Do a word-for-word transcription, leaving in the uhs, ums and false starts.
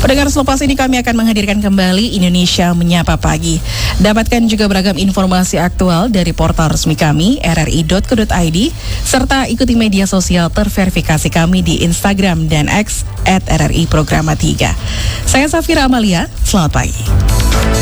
Pendengar, selepas ini kami akan menghadirkan kembali Indonesia Menyapa Pagi. Dapatkan juga beragam informasi aktual dari portal resmi kami r r i dot co dot i d serta ikuti media sosial terverifikasi kami di Instagram dan X at r r i programa tiga. Saya Safira Amalia, selamat pagi.